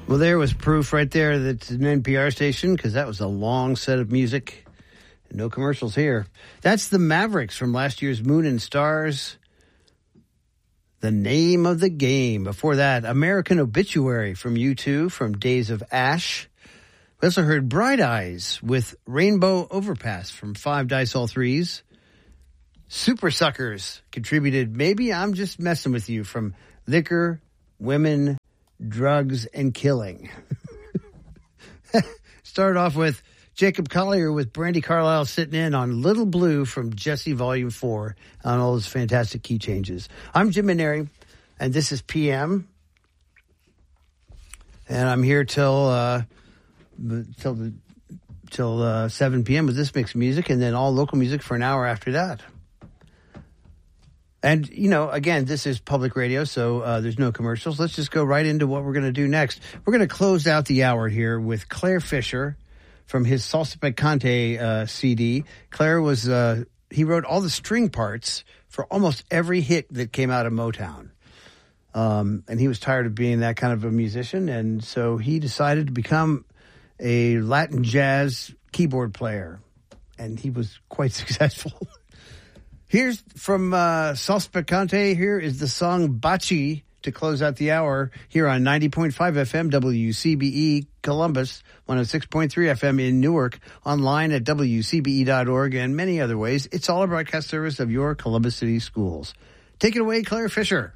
Well, there was proof right there that it's an NPR station, because that was a long set of music. No commercials here. That's the Mavericks from last year's Moon and Stars. The Name of the Game. Before that, American Obituary from U2 from Days of Ash. We also heard Bright Eyes with Rainbow Overpass from Five Dice All Threes. Super Suckers contributed Maybe I'm Just Messing With You from Liquor, Women, Drugs, and Killing. Started off with Jacob Collier with Brandi Carlile sitting in on Little Blue from Jesse Volume 4 on all those fantastic key changes. I'm Jim Maneri, and this is PM. And I'm here till 7 p.m. with this mixed music, and then all local music for an hour after that. And, you know, again, this is public radio, so there's no commercials. Let's just go right into what we're going to do next. We're going to close out the hour here with Claire Fisher from his Salsa Picante CD. Claire was, he wrote all the string parts for almost every hit that came out of Motown. And he was tired of being that kind of a musician, and so he decided to become a Latin jazz keyboard player, and he was quite successful. Here's from Salsa Picante. Here is the song Bachi to close out the hour here on 90.5 FM WCBE Columbus, 106.3 FM in Newark, online at WCBE.org, and many other ways. It's all a broadcast service of your Columbus City Schools. Take it away, Claire Fisher.